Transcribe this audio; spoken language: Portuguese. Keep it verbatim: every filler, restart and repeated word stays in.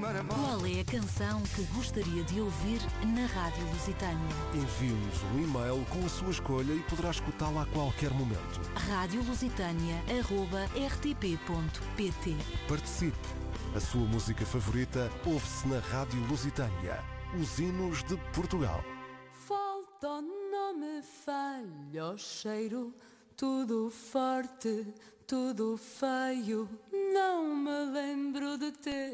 Qual é a canção que gostaria de ouvir na Rádio Lusitânia? Envie-nos um e-mail com a sua escolha e poderá escutá-la a qualquer momento. rádio lusitânia arroba r t p ponto p t. Participe! A sua música favorita ouve-se na Rádio Lusitânia. Os hinos de Portugal. Falta, não me falha o cheiro, tudo forte, tudo feio, não me lembro de ter.